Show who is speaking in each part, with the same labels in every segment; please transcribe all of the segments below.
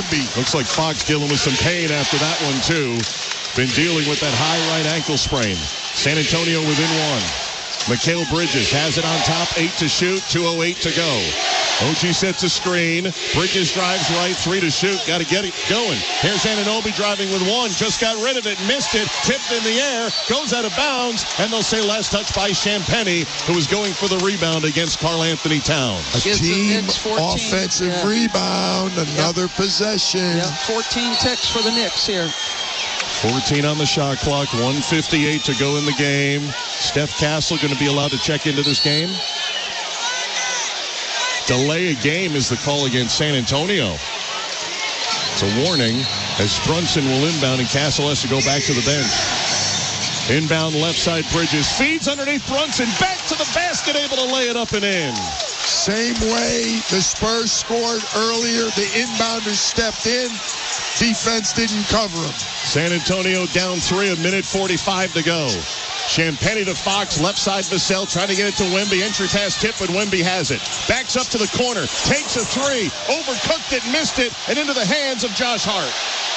Speaker 1: Wemby.
Speaker 2: Looks like Fox dealing with some pain after that one, too. Been dealing with that high right ankle sprain. San Antonio within one. Mikal Bridges has it on top, 8 to shoot, 2:08 to go. OG sets a screen. Bridges drives right, 3 to shoot. Got to get it going. Here's Anunoby driving with 1. Just got rid of it, missed it, tipped in the air, goes out of bounds, and they'll say last touch by Champagnie, who was going for the rebound against Karl Anthony Towns.
Speaker 1: A team offensive rebound, another possession.
Speaker 3: 14 ticks for the Knicks here.
Speaker 2: 14 on the shot clock, 1:58 to go in the game. Steph Castle going to be allowed to check into this game. Delay a game is the call against San Antonio. It's a warning as Brunson will inbound and Castle has to go back to the bench. Inbound left side, Bridges feeds underneath Brunson, back to the basket, able to lay it up and in.
Speaker 1: Same way the Spurs scored earlier, the inbounders stepped in, defense didn't cover them.
Speaker 2: San Antonio down 3, 1:45 to go. Champagnie to Fox, left side Vassell, trying to get it to Wemby. Entry pass tip, but Wemby has it. Backs up to the corner, takes a 3, overcooked it, missed it, and into the hands of Josh Hart.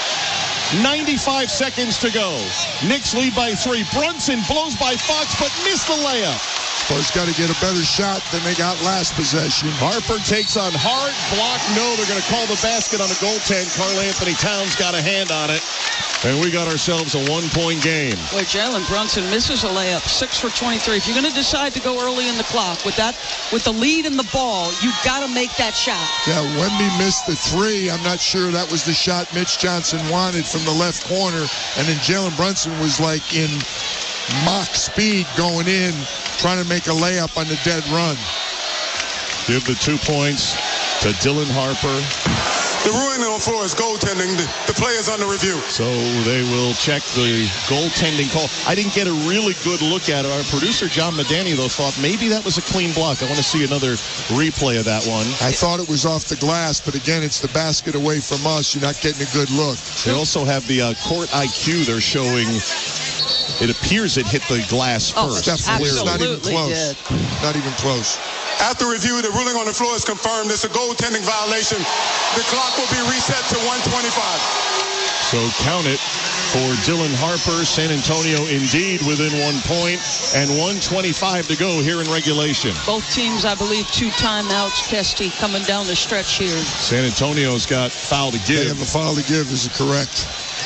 Speaker 2: 95 seconds to go. Knicks lead by 3. Brunson blows by Fox, but missed the layup.
Speaker 1: Spurs got to get a better shot than they got last possession.
Speaker 2: Harper takes on Hart, block, no, they're going to call the basket on a goaltend. Karl Anthony Towns got a hand on it. And we got ourselves a 1-point game.
Speaker 3: Boy, Jalen Brunson misses a layup, 6 for 23. If you're going to decide to go early in the clock with the lead in the ball, you've got to make that shot.
Speaker 1: Yeah, Wemby missed the 3. I'm not sure that was the shot Mitch Johnson wanted from the left corner. And then Jalen Brunson was like in mock speed going in, trying to make a layup on the dead run.
Speaker 2: Give the 2 points to Dylan Harper.
Speaker 4: The ruling on the floor is goaltending. The player's under review.
Speaker 2: So they will check the goaltending call. I didn't get a really good look at it. Our producer, John Medani, though, thought maybe that was a clean block. I want to see another replay of that one.
Speaker 1: I thought it was off the glass, but again, it's the basket away from us. You're not getting a good look.
Speaker 2: They also have the court IQ. They're showing it appears it hit the glass first.
Speaker 1: Definitely. It's not even close. Not even close.
Speaker 4: After review, the ruling on the floor is confirmed. It's a goaltending violation. The clock will be reset to 1:25.
Speaker 2: So count it for Dylan Harper. San Antonio indeed within 1 point and 1:25 to go here in regulation.
Speaker 3: Both teams, I believe, 2 timeouts, Kesty, coming down the stretch here.
Speaker 2: San Antonio's got foul to give.
Speaker 1: They have a foul to give, is it correct?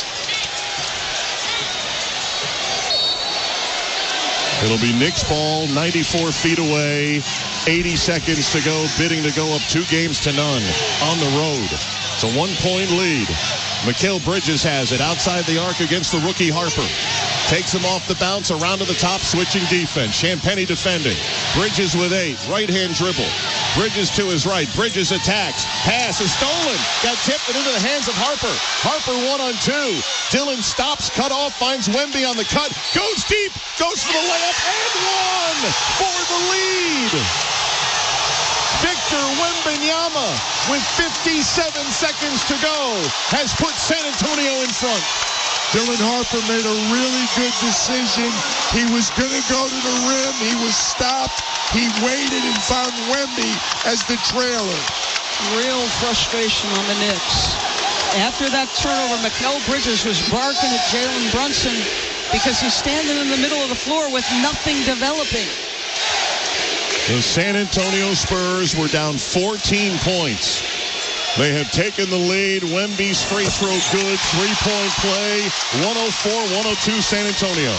Speaker 2: It'll be Knicks ball, 94 feet away, 80 seconds to go, bidding to go up 2 games to none on the road. It's a 1-point lead. Mikal Bridges has it outside the arc against the rookie Harper. Takes him off the bounce, around to the top, switching defense. Champagnie defending. Bridges with 8, right-hand dribble. Bridges to his right. Bridges attacks. Pass is stolen. Got tipped and into the hands of Harper. Harper 1-on-2. Dylan stops, cut off, finds Wemby on the cut. Goes deep, goes for the layup, and 1 for the lead. Victor Wembanyama, with 57 seconds to go, has put San Antonio in front.
Speaker 1: Dylan Harper made a really good decision. He was going to go to the rim. He was stopped. He waited and found Wemby as the trailer.
Speaker 3: Real frustration on the Knicks. After that turnover, Mikal Bridges was barking at Jalen Brunson because he's standing in the middle of the floor with nothing developing.
Speaker 2: The San Antonio Spurs were down 14 points. They have taken the lead. Wemby's free throw good. 3-point play. 104-102 San Antonio.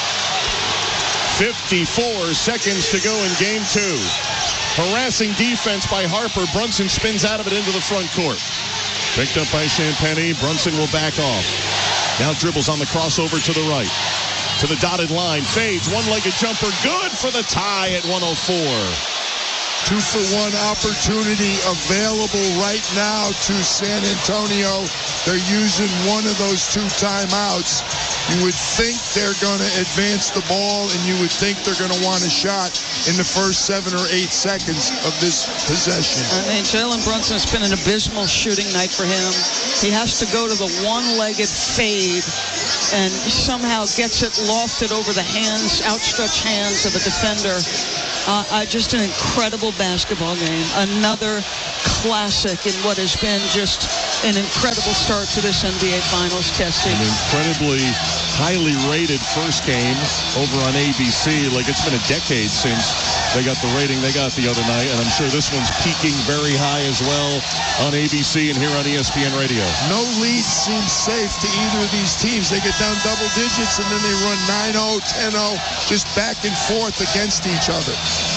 Speaker 2: 54 seconds to go in game 2. Harassing defense by Harper. Brunson spins out of it into the front court. Picked up by Champagnie. Brunson will back off. Now dribbles on the crossover to the right. To the dotted line. Fades. One-legged jumper. Good for the tie at 104.
Speaker 1: 2-for-1 opportunity available right now to San Antonio. They're using one of those 2 timeouts. You would think they're going to advance the ball, and you would think they're going to want a shot in the first 7 or 8 seconds of this possession.
Speaker 3: I mean, Jalen Brunson's been an abysmal shooting night for him. He has to go to the one-legged fade and somehow gets it lofted over the hands, outstretched hands of a defender. Just an incredible basketball game. Another classic in what has been just an incredible start to this NBA Finals, Kesty.
Speaker 2: An incredibly highly rated first game over on ABC. Like, it's been a decade since they got the rating they got the other night, and I'm sure this one's peaking very high as well on ABC and here on ESPN Radio.
Speaker 1: No lead seems safe to either of these teams. They get down double digits, and then they run 9-0, 10-0, just back and forth against each other.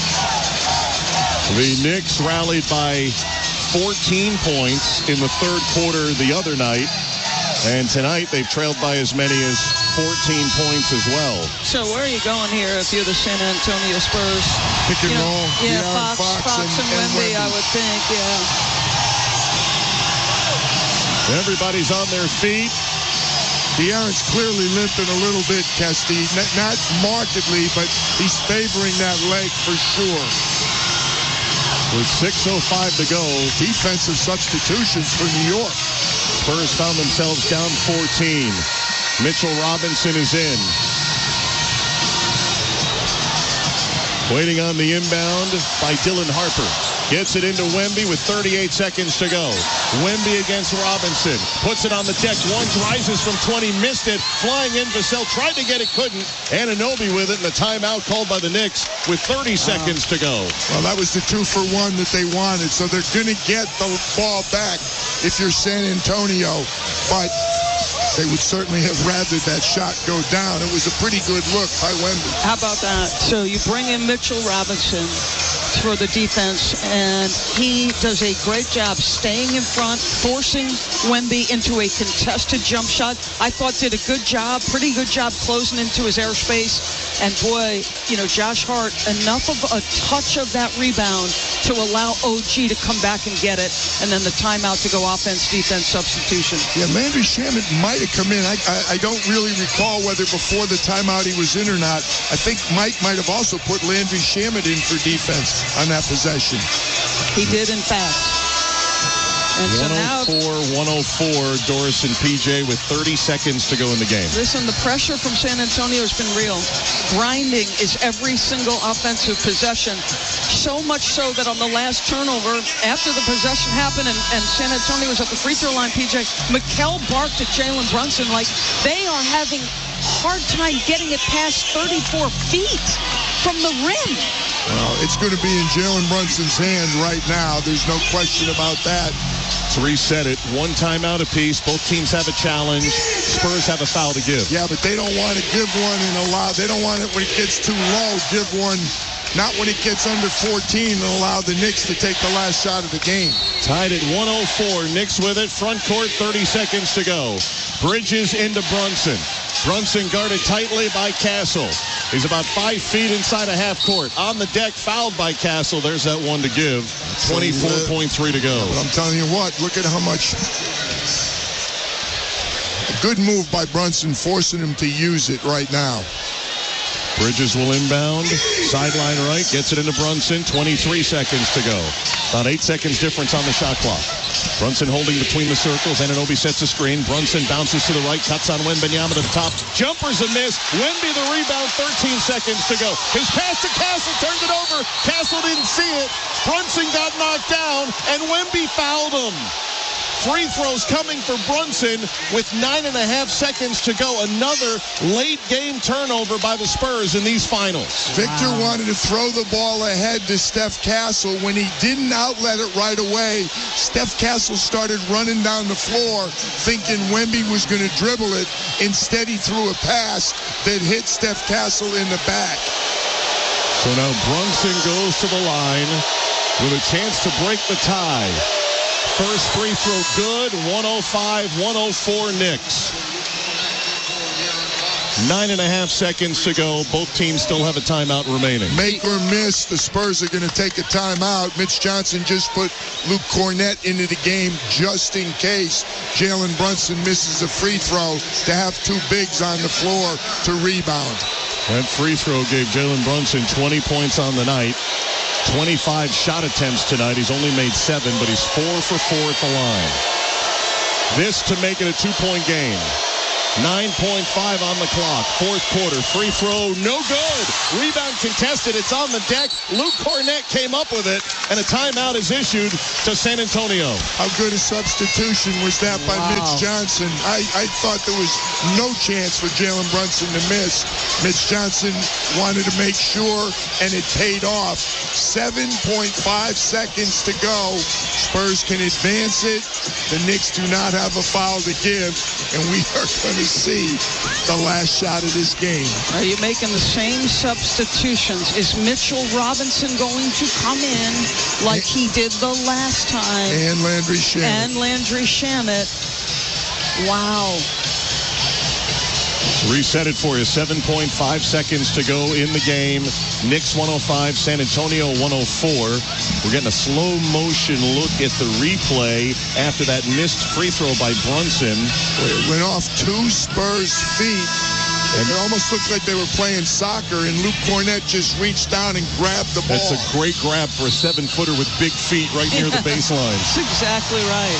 Speaker 2: The Knicks rallied by 14 points in the third quarter the other night, and tonight they've trailed by as many as 14 points as well.
Speaker 3: So where are you going here if you're the San Antonio Spurs?
Speaker 1: Pick and roll.
Speaker 3: Yeah, Fox and Wemby, I would think, yeah.
Speaker 2: Everybody's on their feet.
Speaker 1: De'Aaron's clearly limping a little bit, Kesty. Not markedly, but he's favoring that leg for sure.
Speaker 2: With 6:05 to go.
Speaker 1: Defensive substitutions for New York.
Speaker 2: Spurs found themselves down 14. Mitchell Robinson is in. Waiting on the inbound by Dylan Harper. Gets it into Wemby with 38 seconds to go. Wemby against Robinson. Puts it on the deck. Once rises from 20. Missed it. Flying in. Vassell tried to get it. Couldn't. Anunoby with it. And the timeout called by the Knicks with 30 seconds to go.
Speaker 1: Well, that was the 2-for-1 that they wanted. So they're going to get the ball back if you're San Antonio. But they would certainly have rather that shot go down. It was a pretty good look by Wemby.
Speaker 3: How about that? So you bring in Mitchell Robinson for the defense, and he does a great job staying in front, forcing Wemby into a contested jump shot. I thought did a good job, pretty good job closing into his airspace. And boy, Josh Hart, enough of a touch of that rebound to allow OG to come back and get it, and then the timeout to go offense-defense substitution.
Speaker 1: Yeah, Landry Shamet might have come in. I don't really recall whether before the timeout he was in or not. I think Mike might have also put Landry Shamet in for defense on that possession.
Speaker 3: He did, in fact. And so now
Speaker 2: 104, Doris and PJ with 30 seconds to go in the game.
Speaker 3: Listen, the pressure from San Antonio has been real. Grinding is every single offensive possession. So much so that on the last turnover, after the possession happened and San Antonio was at the free throw line, PJ, Mikal barked at Jalen Brunson like they are having hard time getting it past 34 feet from the rim.
Speaker 1: Well, it's going to be in Jalen Brunson's hand right now. There's no question about that.
Speaker 2: To reset it, one timeout apiece. Both teams have a challenge. Spurs have a foul to give.
Speaker 1: Yeah, but they don't want to give one and allow. They don't want it when it gets too low. Give one, not when it gets under 14, and allow the Knicks to take the last shot of the game.
Speaker 2: Tied at 104. Knicks with it. Front court, 30 seconds to go. Bridges into Brunson. Brunson guarded tightly by Castle. He's about 5 feet inside a half court. On the deck, fouled by Castle. There's that one to give. 24.3 to go.
Speaker 1: But I'm telling you what, look at how much. A good move by Brunson, forcing him to use it right now.
Speaker 2: Bridges will inbound. Sideline right. Gets it into Brunson. 23 seconds to go. About 8 seconds difference on the shot clock. Brunson holding between the circles. Anunoby sets a screen. Brunson bounces to the right. Cuts on Wembanyama to the top. Jumper's a miss. Wemby the rebound. 13 seconds to go. His pass to Castle. Turned it over. Castle didn't see it. Brunson got knocked down. And Wemby fouled him. Free throws coming for Brunson with 9.5 seconds to go. Another late game turnover by the Spurs in these finals.
Speaker 1: Victor wanted to throw the ball ahead to Steph Castle. When he didn't outlet it right away, Steph Castle started running down the floor thinking Wemby was going to dribble it. Instead, he threw a pass that hit Steph Castle in the back.
Speaker 2: So now Brunson goes to the line with a chance to break the tie. First free throw good, 105-104 Knicks. 9.5 seconds to go. Both teams still have a timeout remaining.
Speaker 1: Make or miss, the Spurs are going to take a timeout. Mitch Johnson just put Luke Cornett into the game just in case Jalen Brunson misses a free throw to have two bigs on the floor to rebound.
Speaker 2: That free throw gave Jalen Brunson 20 points on the night. 25 shot attempts tonight. He's only made 7, but he's 4 for 4 at the line. This to make it a 2-point game. 9.5 on the clock. Fourth quarter. Free throw. No good. Rebound contested. It's on the deck. Luke Cornett came up with it, and a timeout is issued to San Antonio.
Speaker 1: How good a substitution was that by Mitch Johnson? I thought there was no chance for Jalen Brunson to miss. Mitch Johnson wanted to make sure, and it paid off. 7.5 seconds to go. Spurs can advance it. The Knicks do not have a foul to give, and we are going to see the last shot of this game.
Speaker 3: Are you making the same substitutions? Is Mitchell Robinson going to come in like he did the last time?
Speaker 1: And Landry Shamet.
Speaker 3: Wow.
Speaker 2: Reset it for you. 7.5 seconds to go in the game. Knicks 105, San Antonio 104. We're getting a slow motion look at the replay after that missed free throw by Brunson.
Speaker 1: It went off two Spurs' feet. And it almost looked like they were playing soccer, and Luke Cornett just reached down and grabbed the ball.
Speaker 2: That's a great grab for a 7-footer with big feet right near the baseline.
Speaker 3: That's exactly right.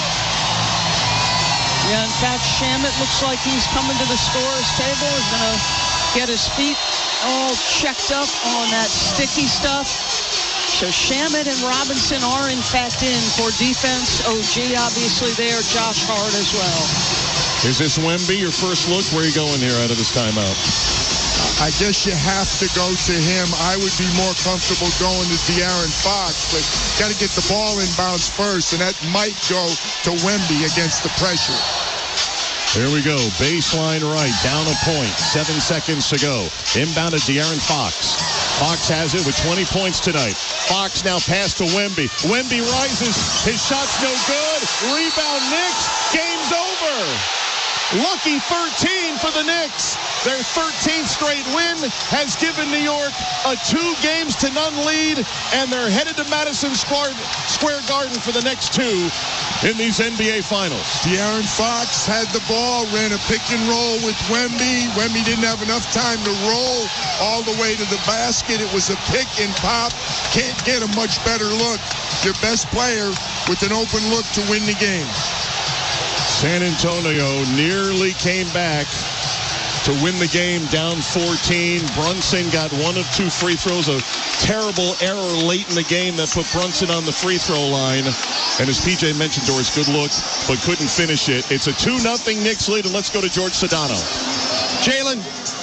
Speaker 3: Yeah, in fact, Shamet looks like he's coming to the scorer's table. He's going to get his feet all checked up on that sticky stuff. So Shamet and Robinson are, in fact, in for defense. OG, obviously, there. Josh Hart as well.
Speaker 2: Is this Wemby, your first look? Where are you going here out of this timeout?
Speaker 1: I guess you have to go to him. I would be more comfortable going to De'Aaron Fox, but got to get the ball inbounds first, and that might go to Wemby against the pressure.
Speaker 2: Here we go. Baseline right. Down a point. 7 seconds to go. Inbound to De'Aaron Fox. Fox has it with 20 points tonight. Fox now pass to Wemby. Wemby rises. His shot's no good. Rebound Knicks. Game's over. Lucky 13 for the Knicks. Their 13th straight win has given New York a 2-0 lead, and they're headed to Madison Square Garden for the next two in these NBA Finals.
Speaker 1: De'Aaron Fox had the ball, ran a pick and roll with Wemby. Wemby didn't have enough time to roll all the way to the basket. It was a pick and pop. Can't get a much better look. Your best player with an open look to win the game.
Speaker 2: San Antonio nearly came back to win the game, down 14. Brunson got one of two free throws, a terrible error late in the game that put Brunson on the free throw line. And as PJ mentioned, Doris, good look, but couldn't finish it. It's a 2-0 Knicks lead, and let's go to George Sedano.
Speaker 5: Jalen,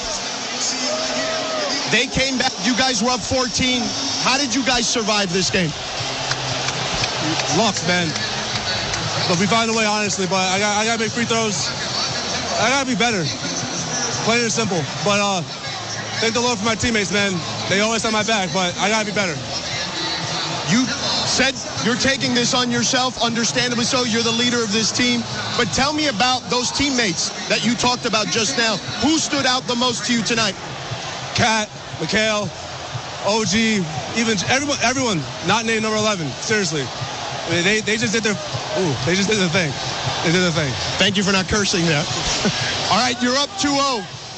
Speaker 5: they came back. You guys were up 14. How did you guys survive this game?
Speaker 6: Luck, man. But we found a way, honestly. But I got to make free throws. I got to be better. Plain and simple. But thank the Lord for my teammates, man. They always have my back, but I got to be better.
Speaker 5: You said you're taking this on yourself, understandably so. You're the leader of this team. But tell me about those teammates that you talked about just now. Who stood out the most to you tonight?
Speaker 6: Kat, Mikal, OG, even everyone not named number 11. Seriously. I mean, they just did their thing. They did their thing.
Speaker 5: Thank you for not cursing there. All right, you're up 2-0.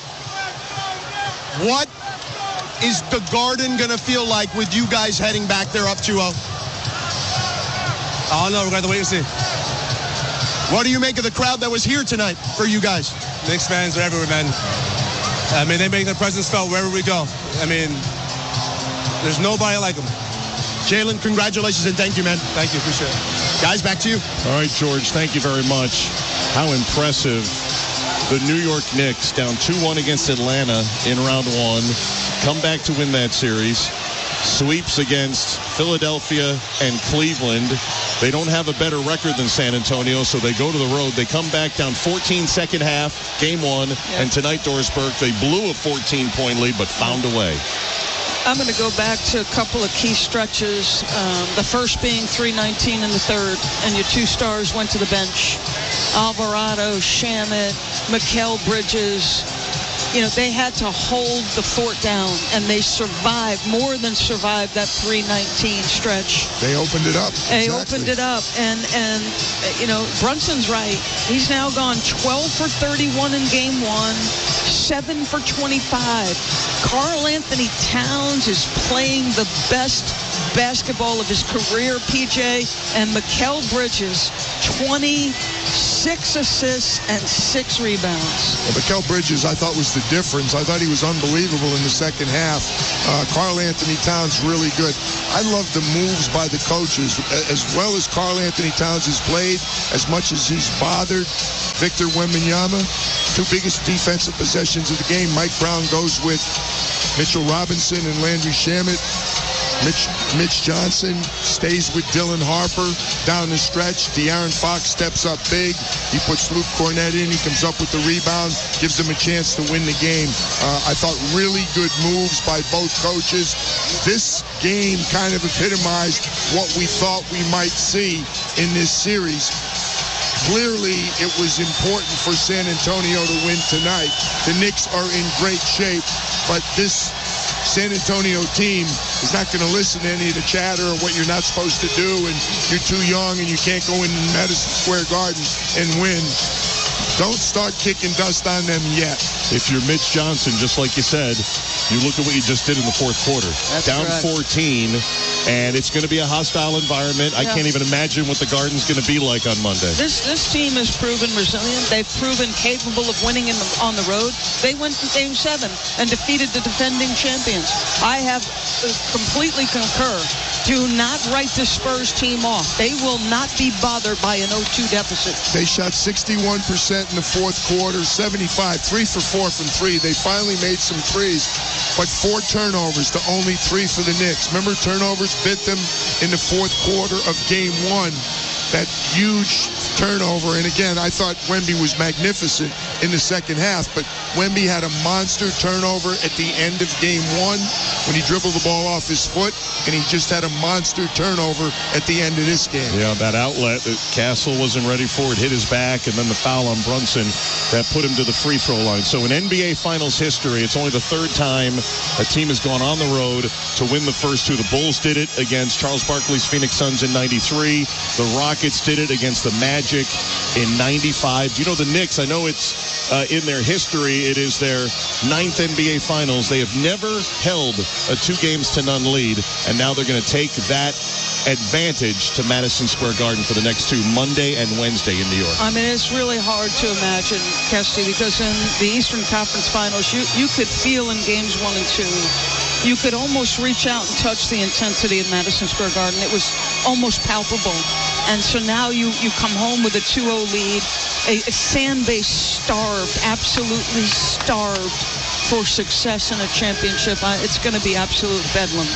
Speaker 5: What is the Garden going to feel like with you guys heading back there up 2-0?
Speaker 6: I don't know. We're going to have to wait and see.
Speaker 5: What do you make of the crowd that was here tonight for you guys?
Speaker 6: Knicks fans are everywhere, man. I mean, they make their presence felt wherever we go. I mean, there's nobody like them.
Speaker 5: Jalen, congratulations and thank you, man.
Speaker 6: Thank you. Appreciate it.
Speaker 5: Guys, back to you.
Speaker 2: All right, George, thank you very much. How impressive. The New York Knicks down 2-1 against Atlanta in round one. Come back to win that series. Sweeps against Philadelphia and Cleveland. They don't have a better record than San Antonio, so they go to the road. They come back down 14 second half, game one. Yep. And tonight, Doris Burke, they blew a 14-point lead, but found a way.
Speaker 3: I'm going to go back to a couple of key stretches. The first being 3:19 in the third, and your two stars went to the bench. Alvarado, Shamet, Mikal Bridges. You know, they had to hold the fort down, and they survived, more than survived that 3:19 stretch.
Speaker 1: They opened it up.
Speaker 3: They opened it up, and you know, Brunson's right. He's now gone 12 for 31 in game one, 7 for 25. Karl Anthony Towns is playing the best basketball of his career, PJ, and Mikal Bridges, 27 6 assists and 6 rebounds.
Speaker 1: Mikal Bridges, I thought, was the difference. I thought he was unbelievable in the second half. Karl Anthony Towns, really good. I love the moves by the coaches. As well as Karl Anthony Towns has played, as much as he's bothered Victor Wembanyama, 2 biggest defensive possessions of the game. Mike Brown goes with Mitchell Robinson and Landry Shamet. Mitch Johnson stays with Dylan Harper down the stretch. De'Aaron Fox steps up big. He puts Luke Cornett in. He comes up with the rebound, gives them a chance to win the game. I thought really good moves by both coaches. This game kind of epitomized what we thought we might see in this series. Clearly, it was important for San Antonio to win tonight. The Knicks are in great shape, but this San Antonio team is not going to listen to any of the chatter of what you're not supposed to do, and you're too young and you can't go in Madison Square Garden and win. Don't start kicking dust on them yet.
Speaker 2: If you're Mitch Johnson, just like you said, you look at what you just did in the fourth quarter.
Speaker 3: That's
Speaker 2: down
Speaker 3: correct.
Speaker 2: 14, and it's going to be a hostile environment. I can't even imagine what the Garden's going to be like on Monday.
Speaker 3: This team has proven resilient. They've proven capable of winning on the road. They went to Game 7 and defeated the defending champions. I have completely concur. Do not write the Spurs team off. They will not be bothered by an 0-2 deficit.
Speaker 1: They shot 61% in the fourth quarter, 75, 3 for 4 from 3. They finally made some threes, but 4 turnovers to only 3 for the Knicks. Remember, turnovers bit them in the fourth quarter of Game 1. That huge turnover. And again, I thought Wemby was magnificent in the second half, but Wemby had a monster turnover at the end of Game 1 when he dribbled the ball off his foot, and he just had a monster turnover at the end of this game.
Speaker 2: Yeah, that outlet that Castle wasn't ready for, it hit his back, and then the foul on Brunson that put him to the free throw line. So in NBA Finals history, it's only the 3rd time a team has gone on the road to win the first 2. The Bulls did it against Charles Barkley's Phoenix Suns in 93. The Rockets did it against the Magic in 95. You know, the Knicks, I know it's in their history, it is their 9th NBA Finals. They have never held a 2-games-to-none lead, and now they're going to take that advantage to Madison Square Garden for the next 2, Monday and Wednesday in New York.
Speaker 3: I mean, it's really hard to imagine, Kesty, because in the Eastern Conference Finals, you could feel in games 1 and 2, you could almost reach out and touch the intensity of Madison Square Garden. It was almost palpable. And so now you come home with a 2-0 lead, a fan base starved, absolutely starved for success in a championship. It's going to be absolute bedlam.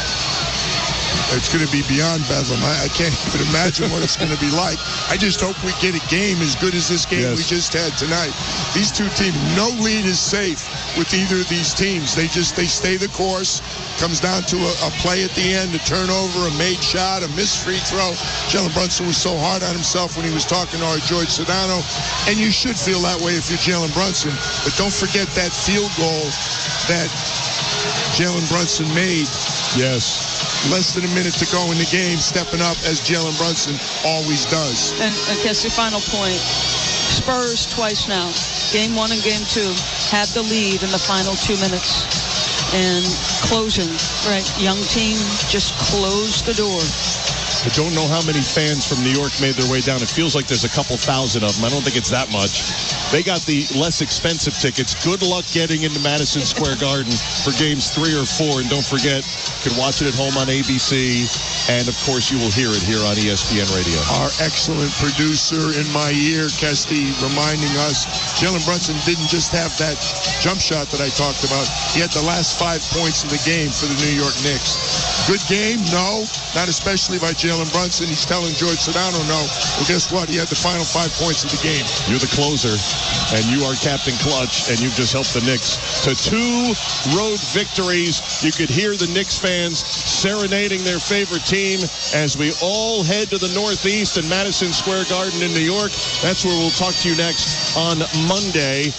Speaker 1: It's going to be beyond bedlam. I can't even imagine what it's going to be like. I just hope we get a game as good as this game we just had tonight. These 2 teams, no lead is safe with either of these teams. They stay the course. Comes down to a play at the end, a turnover, a made shot, a missed free throw. Jalen Brunson was so hard on himself when he was talking to our George Sedano, and you should feel that way if you're Jalen Brunson. But don't forget that field goal that Jalen Brunson made.
Speaker 2: Yes.
Speaker 1: Less than a minute to go in the game, stepping up as Jalen Brunson always does.
Speaker 3: And guess the final point, Spurs twice now, Game 1 and Game 2, had the lead in the final 2 minutes. And closing, right, young team just closed the door.
Speaker 2: I don't know how many fans from New York made their way down. It feels like there's a couple thousand of them. I don't think it's that much. They got the less expensive tickets. Good luck getting into Madison Square Garden for games 3 or 4. And don't forget, you can watch it at home on ABC. And, of course, you will hear it here on ESPN Radio.
Speaker 1: Our excellent producer in my ear, Kesty, reminding us, Jalen Brunson didn't just have that jump shot that I talked about. He had the last 5 points of the game for the New York Knicks. Good game? No, not especially by Jalen Brunson. He's telling George Sedano no. Well, guess what? He had the final 5 points of the game.
Speaker 2: You're the closer, and you are Captain Clutch, and you've just helped the Knicks to 2 road victories. You could hear the Knicks fans serenading their favorite team as we all head to the Northeast and Madison Square Garden in New York. That's where we'll talk to you next on Monday.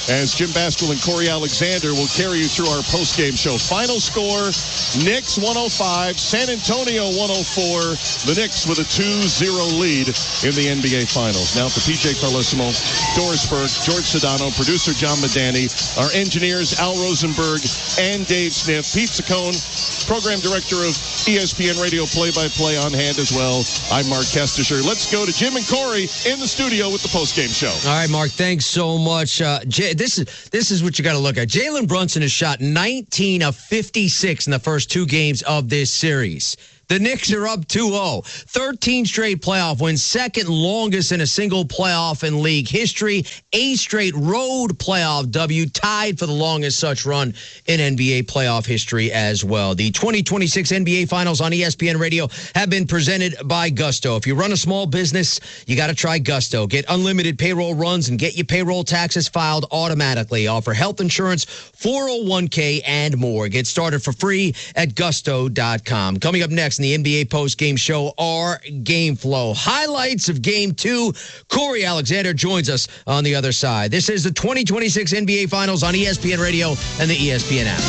Speaker 2: as Jim Baskel and Corey Alexander will carry you through our post-game show. Final score, Knicks 105, San Antonio 104. The Knicks with a 2-0 lead in the NBA Finals. Now for PJ Carlesimo, Doris Burke, George Sedano, producer John Medani, our engineers Al Rosenberg and Dave Smith, Pete Saccone, program director of ESPN Radio Play-by-Play on hand as well. I'm Mark Kestisher. Let's go to Jim and Corey in the studio with the post-game show.
Speaker 7: All right, Mark, thanks so much. This is what you got to look at. Jalen Brunson has shot 19 of 56 in the first two games of this series. The Knicks are up 2-0. 13 straight playoff wins, second longest in a single playoff in league history. 8 straight road playoff W, tied for the longest such run in NBA playoff history as well. The 2026 NBA Finals on ESPN Radio have been presented by Gusto. If you run a small business, you got to try Gusto. Get unlimited payroll runs and get your payroll taxes filed automatically. Offer health insurance, 401k, and more. Get started for free at gusto.com. Coming up next in the NBA post-game show, our Game Flow. Highlights of Game 2. Corey Alexander joins us on the other side. This is the 2026 NBA Finals on ESPN Radio and the ESPN app.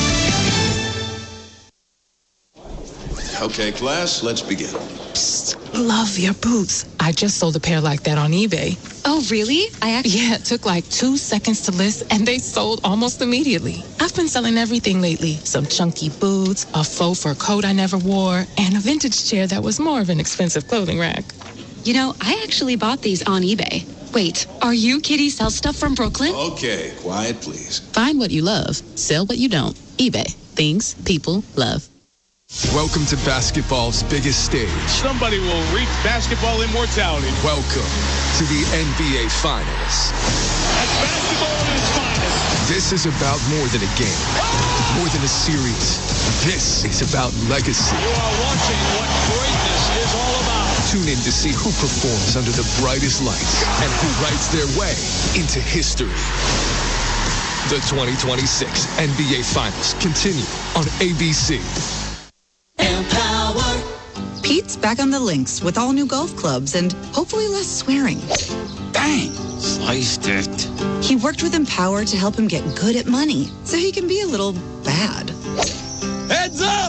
Speaker 8: Okay, class, let's begin.
Speaker 9: Psst, love your boots. I just sold a pair like that on eBay.
Speaker 10: Oh, really?
Speaker 9: Yeah, it took like 2 seconds to list, and they sold almost immediately. I've been selling everything lately. Some chunky boots, a faux fur coat I never wore, and a vintage chair that was more of an expensive clothing rack.
Speaker 10: You know, I actually bought these on eBay. Wait, are you Kitty Sell Stuff from Brooklyn?
Speaker 8: Okay, quiet, please.
Speaker 11: Find what you love. Sell what you don't. eBay. Things people love.
Speaker 12: Welcome to basketball's biggest stage.
Speaker 13: Somebody will reach basketball immortality.
Speaker 12: Welcome to the NBA Finals.
Speaker 13: That's basketball in its finest.
Speaker 12: This is about more than a game, more than a series. This is about legacy.
Speaker 13: You are watching what greatness is all about.
Speaker 12: Tune in to see who performs under the brightest lights and who writes their way into history. The 2026 NBA Finals continue on ABC.
Speaker 14: Empower. Pete's back on the links with all new golf clubs and hopefully less swearing.
Speaker 15: Dang, sliced it.
Speaker 14: He worked with Empower to help him get good at money so he can be a little bad.
Speaker 15: Heads up!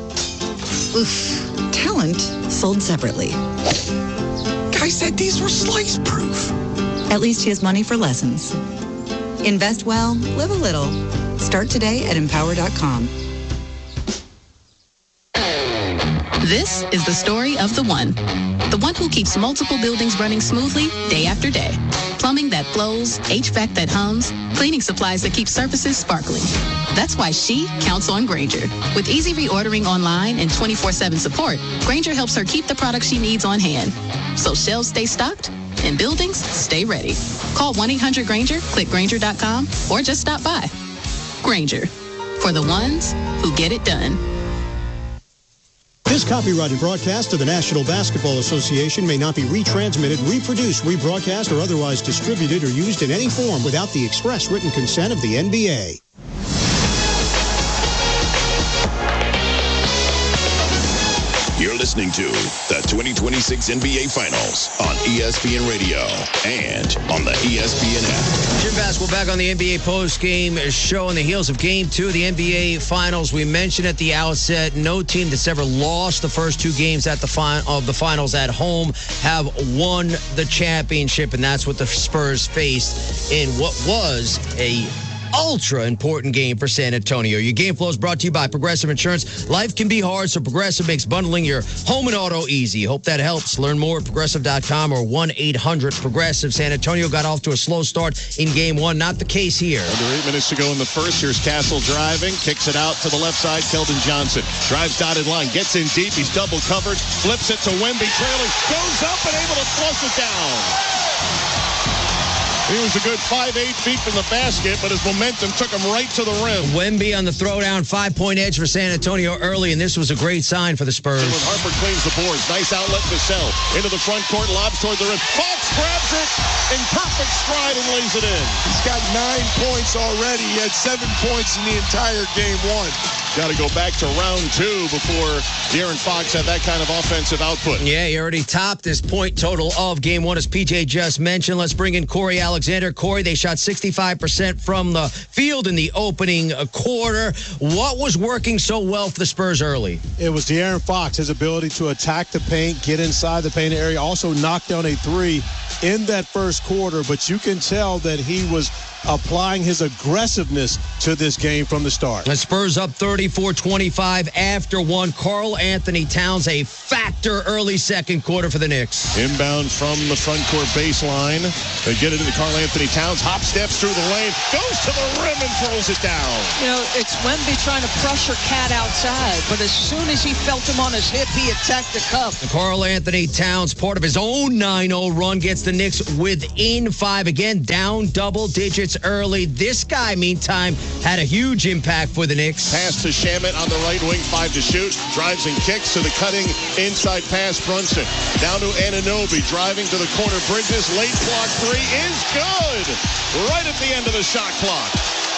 Speaker 14: Oof. Talent sold separately.
Speaker 15: Guy said these were slice-proof.
Speaker 14: At least he has money for lessons. Invest well, live a little. Start today at Empower.com.
Speaker 11: This is the story of the one who keeps multiple buildings running smoothly day after day. Plumbing that flows, HVAC that hums, cleaning supplies that keep surfaces sparkling. That's why she counts on Grainger. With easy reordering online and 24/7 support, Grainger helps her keep the products she needs on hand. So shelves stay stocked and buildings stay ready. Call 1-800-GRAINGER, click Grainger.com, or just stop by. Grainger, for the ones who get it done.
Speaker 16: This copyrighted broadcast of the National Basketball Association may not be retransmitted, reproduced, rebroadcast, or otherwise distributed or used in any form without the express written consent of the NBA.
Speaker 17: You're listening to the 2026 NBA Finals on ESPN Radio and on the ESPN app.
Speaker 7: Jim Baskel back on the NBA post-game show on the heels of Game 2 of the NBA Finals. We mentioned at the outset, no team that's ever lost the first two games at the finals at home have won the championship, and that's what the Spurs faced in what was a ultra important game for San Antonio. Your Game Flow is brought to you by Progressive Insurance. Life can be hard, so Progressive makes bundling your home and auto easy. Hope that helps. Learn more at Progressive.com or 1-800-PROGRESSIVE. San Antonio got off to a slow start in Game 1. Not the case here.
Speaker 2: Under 8 minutes to go in the first. Here's Castle driving. Kicks it out to the left side. Keldon Johnson drives dotted line. Gets in deep. He's double covered. Flips it to Wemby. Trailing. Goes up and able to flush it down. He was a good 5-8 feet from the basket, but his momentum took him right to the rim.
Speaker 7: Wemby on the throwdown, 5-point edge for San Antonio early, and this was a great sign for the Spurs.
Speaker 2: And when Harper cleans the boards, nice outlet to Sell. Into the front court, lobs toward the rim. Fox grabs it in perfect stride and lays it in.
Speaker 1: He's got 9 points already. He had 7 points in the entire Game 1.
Speaker 2: Got to go back to round 2 before De'Aaron Fox had that kind of offensive output.
Speaker 7: Yeah, he already topped this point total of game 1, as PJ just mentioned. Let's bring in Corey Alexander. Corey, they shot 65% from the field in the opening quarter. What was working so well for the Spurs early?
Speaker 18: It was De'Aaron Fox, his ability to attack the paint, get inside the paint area, also knock down a 3 in that first quarter. But you can tell that he was applying his aggressiveness to this game from the start.
Speaker 7: The Spurs up 34-25 after 1. Karl Anthony Towns, a factor early second quarter for the Knicks.
Speaker 2: Inbound from the front court baseline. They get it into Karl Anthony Towns. Hop steps through the lane, goes to the rim and throws it down.
Speaker 3: You know, it's Wemby trying to pressure Cat outside, but as soon as he felt him on his hip, he attacked the cup.
Speaker 7: Karl Anthony Towns, part of his own 9-0 run, gets the Knicks within 5. Again, down double digits early. This guy, meantime, had a huge impact for the Knicks.
Speaker 2: Pass to Shamet on the right wing, 5 to shoot. Drives and kicks to the cutting inside pass. Brunson down to Anunoby, driving to the corner. Bridges, late block 3 is good. Right at the end of the shot clock.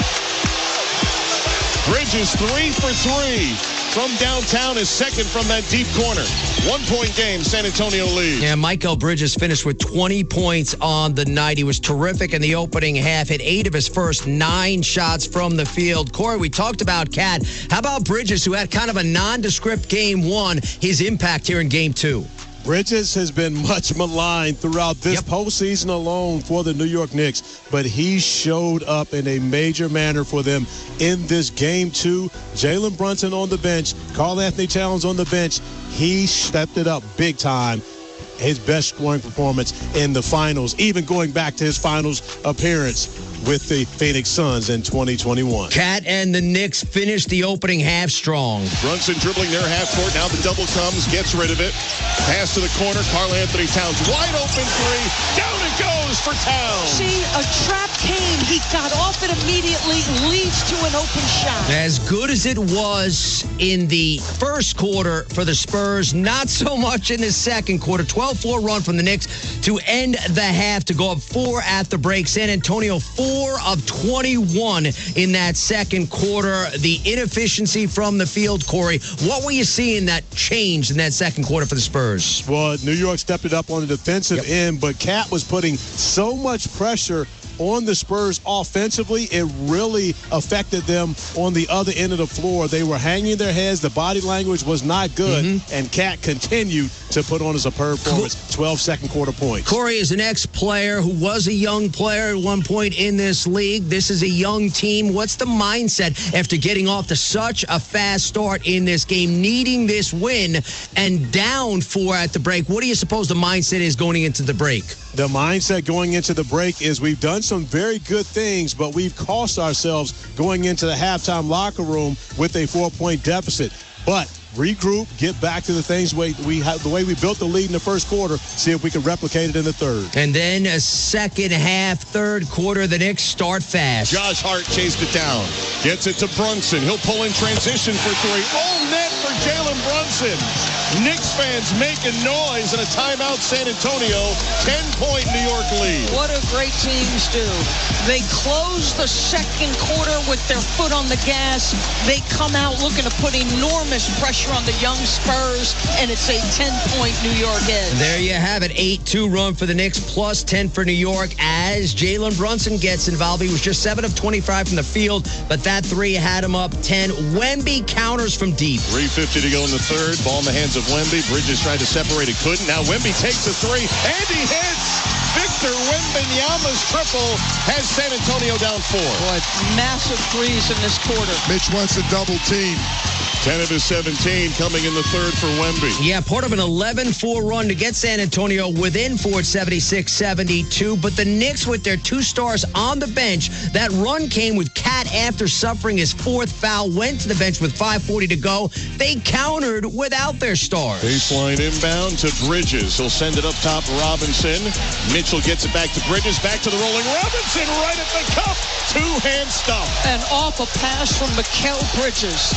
Speaker 2: Bridges 3 for 3 from downtown, is second from that deep corner. 1-point game, San Antonio leads.
Speaker 7: Yeah, Mikal Bridges finished with 20 points on the night. He was terrific in the opening half, hit 8 of his first 9 shots from the field. Corey, we talked about Cat. How about Bridges, who had kind of a nondescript game 1, his impact here in game 2?
Speaker 18: Bridges has been much maligned throughout this postseason alone for the New York Knicks, but he showed up in a major manner for them in this game 2. Jalen Brunson on the bench, Karl Anthony Towns on the bench. He stepped it up big time. His best scoring performance in the finals, even going back to his finals appearance with the Phoenix Suns in 2021.
Speaker 7: Cat and the Knicks finished the opening half strong.
Speaker 2: Brunson dribbling their half court. Now the double comes, gets rid of it. Pass to the corner. Karl Anthony Towns, wide open 3. Down it goes for Towns.
Speaker 3: See, a trap came. He got off it immediately, leads to an open shot.
Speaker 7: As good as it was in the first quarter for the Spurs, not so much in the second quarter. 12-4 run from the Knicks to end the half, to go up 4 at the break. San Antonio 4 of 21 in that second quarter. The inefficiency from the field, Corey. What were you seeing that changed in that second quarter for the Spurs?
Speaker 18: Well, New York stepped it up on the defensive end, but Cat was putting so much pressure on the Spurs offensively, it really affected them on the other end of the floor. They were hanging their heads. The body language was not good, and Cat continued to put on a superb performance. 12 second quarter points.
Speaker 7: Corey is an ex-player who was a young player at one point in this league. This is a young team. What's the mindset after getting off to such a fast start in this game, needing this win, and down 4 at the break? What do you suppose the mindset is going into the break?
Speaker 18: The mindset going into the break is we've done some very good things, but we've cost ourselves going into the halftime locker room with a 4-point deficit. But regroup, get back to the things the way we built the lead in the first quarter, see if we can replicate it in the third.
Speaker 7: And then a second half, third quarter, the Knicks start fast.
Speaker 2: Josh Hart chased it down. Gets it to Brunson. He'll pull in transition for 3. Oh, net for Jalen Brunson. Knicks fans making noise in a timeout. San Antonio, 10-point New York lead.
Speaker 3: What do great teams do? They close the second quarter with their foot on the gas. They come out looking to put enormous pressure on the young Spurs, and it's a 10-point New York edge.
Speaker 7: There you have it. 8-2 run for the Knicks, plus 10 for New York as Jalen Brunson gets involved. He was just 7 of 25 from the field, but that 3 had him up 10. Wemby counters from deep.
Speaker 2: 3:50 to go in the third. Ball in the hands of Wemby. Bridges tried to separate it, couldn't. Now Wemby takes a 3, and he hits. Victor Wembanyama's triple has San Antonio down 4.
Speaker 3: Boy, massive threes in this quarter.
Speaker 1: Mitch wants a double team.
Speaker 2: 10 of his 17 coming in the third for Wemby.
Speaker 7: Yeah, part of an 11-4 run to get San Antonio within 4 at 76-72. But the Knicks, with their 2 stars on the bench, that run came with Cat after suffering his 4th foul, went to the bench with 5:40 to go. They countered without their stars.
Speaker 2: Baseline inbound to Bridges. He'll send it up top, Robinson. Mitchell gets it back to Bridges, back to the rolling Robinson, right at the cup. 2-hand stop.
Speaker 3: And off a pass from Mikal Bridges.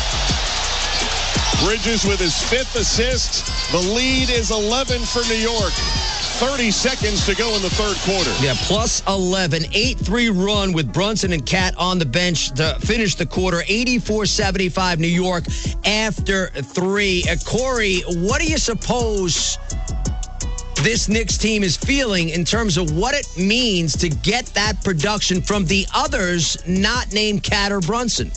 Speaker 2: Bridges with his 5th assist. The lead is 11 for New York. 30 seconds to go in the third quarter.
Speaker 7: Yeah, plus 11, 8-3 run with Brunson and Cat on the bench to finish the quarter. 84-75 New York after 3. Corey, what do you suppose this Knicks team is feeling in terms of what it means to get that production from the others not named Cat or Brunson?